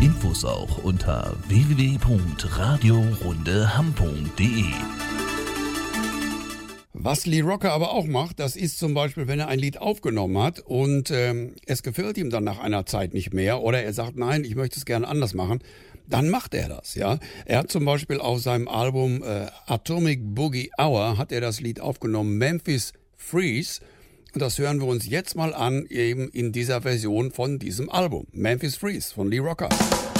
Infos auch unter www.radiorundeham.de. Was Lee Rocker aber auch macht, das ist zum Beispiel, wenn er ein Lied aufgenommen hat und es gefällt ihm dann nach einer Zeit nicht mehr oder er sagt, nein, ich möchte es gerne anders machen, dann macht er das, ja. Er hat zum Beispiel auf seinem Album Atomic Boogie Hour hat er das Lied aufgenommen, Memphis Freeze. Und das hören wir uns jetzt mal an, eben in dieser Version von diesem Album, Memphis Freeze von Lee Rocker.